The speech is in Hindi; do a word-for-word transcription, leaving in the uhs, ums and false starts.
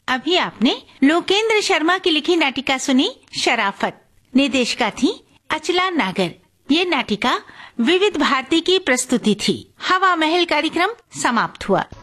अभी आपने लोकेंद्र शर्मा की लिखी नाटिका सुनी शराफत। निर्देशिका थी अचला नागर। ये नाटिका विविध भारती की प्रस्तुति थी। हवा महल कार्यक्रम समाप्त हुआ।